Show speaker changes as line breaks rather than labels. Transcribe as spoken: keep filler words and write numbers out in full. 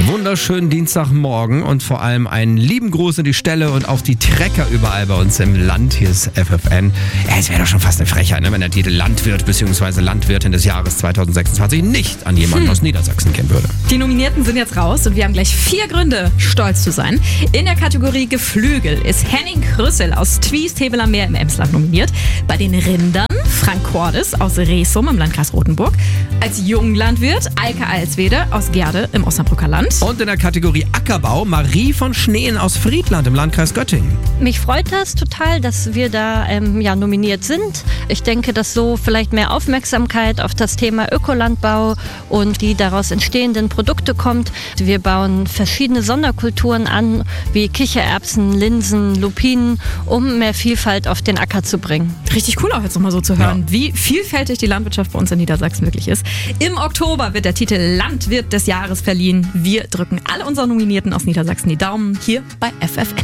Wunderschönen Dienstagmorgen und vor allem einen lieben Gruß in die Ställe und auf die Trecker überall bei uns im Land. Hier ist F F N. Ja, es wäre doch schon fast eine Frechheit, ne, wenn der Titel Landwirt bzw. Landwirtin des Jahres zweitausendsechsundzwanzig nicht an jemanden hm. aus Niedersachsen gehen würde.
Die Nominierten sind jetzt raus und wir haben gleich vier Gründe, stolz zu sein. In der Kategorie Geflügel ist Henning Krüssel aus Twiest-Hebel am Meer im Emsland nominiert. Bei den Rindern Frank Cordes aus Resum im Landkreis Rothenburg. Als Junglandwirt Eike Alswede aus Gerde im Osnabrücker Land.
Und in der Kategorie Ackerbau Marie von Schneen aus Friedland im Landkreis Göttingen.
Mich freut das total, dass wir da ähm, ja, nominiert sind. Ich denke, dass so vielleicht mehr Aufmerksamkeit auf das Thema Ökolandbau und die daraus entstehenden Produkte kommt. Wir bauen verschiedene Sonderkulturen an, wie Kichererbsen, Linsen, Lupinen, um mehr Vielfalt auf den Acker zu bringen.
Richtig cool auch jetzt nochmal so zu hören, ja. wie vielfältig die Landwirtschaft bei uns in Niedersachsen wirklich ist. Im Oktober wird der Titel Landwirt des Jahres verliehen. Wir drücken alle unseren Nominierten aus Niedersachsen die Daumen hier bei F F N.